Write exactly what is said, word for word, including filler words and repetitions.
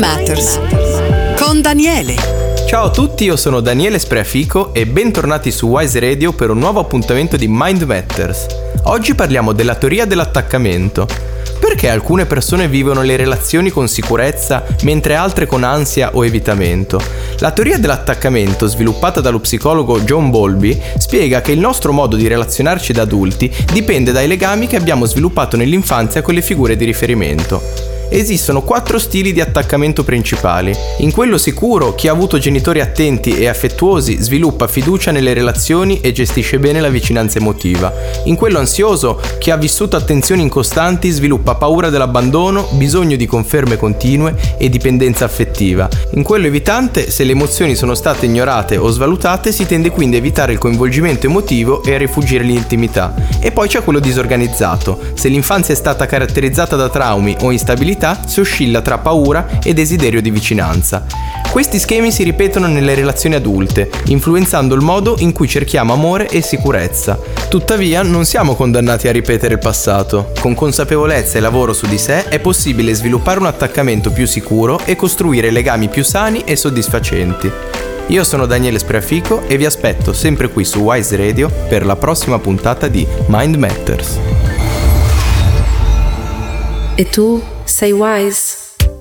Matters con Daniele. Ciao a tutti, io sono Daniele Spreafico e bentornati su Wise Radio per un nuovo appuntamento di Mind Matters. Oggi parliamo della teoria dell'attaccamento. Perché alcune persone vivono le relazioni con sicurezza mentre altre con ansia o evitamento? La teoria dell'attaccamento, sviluppata dallo psicologo John Bowlby, spiega che il nostro modo di relazionarci da adulti dipende dai legami che abbiamo sviluppato nell'infanzia con le figure di riferimento. Esistono quattro stili di attaccamento principali. In quello sicuro, chi ha avuto genitori attenti e affettuosi sviluppa fiducia nelle relazioni e gestisce bene la vicinanza emotiva. In quello ansioso, chi ha vissuto attenzioni incostanti sviluppa paura dell'abbandono, bisogno di conferme continue e dipendenza affettiva. In quello evitante, se le emozioni sono state ignorate o svalutate, si tende quindi a evitare il coinvolgimento emotivo e a rifugire l'intimità. E poi c'è quello disorganizzato. Se l'infanzia è stata caratterizzata da traumi o instabilità, si oscilla tra paura e desiderio di vicinanza. Questi schemi si ripetono nelle relazioni adulte, influenzando il modo in cui cerchiamo amore e sicurezza. Tuttavia, non siamo condannati a ripetere il passato. Con consapevolezza e lavoro su di sé è possibile sviluppare un attaccamento più sicuro e costruire legami più sani e soddisfacenti. Io sono Daniele Spreafico e vi aspetto sempre qui su Wise Radio per la prossima puntata di Mind Matters. E tu sei wise?